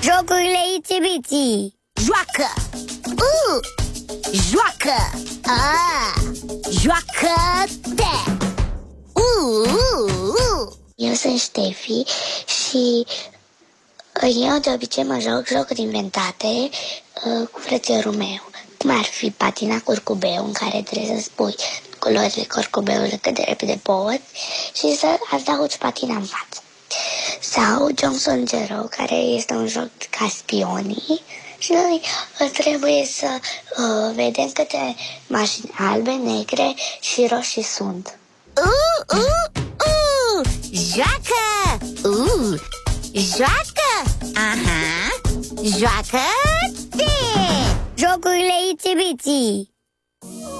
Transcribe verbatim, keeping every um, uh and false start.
Jocurile Itsy-Bitsy. Joacă! Uh! Joacă! Ah! Joacă-te! Uh! Uh! Eu sunt Ștefi și eu de obicei mă joc jocuri inventate uh, cu frățiorul meu. Cum ar fi patina curcubeu, în care trebuie să spui culorile curcubeului cât de repede poți și să arunci patina în față. Sau Johnson Zero, care este un joc ca spionii și noi trebuie să uh, vedem câte mașini albe, negre și roșii sunt. Uh, uh, uh! Joacă! Uh! Joacă! Aha! Joacă-te! Jocurile Itsy-Bitsy.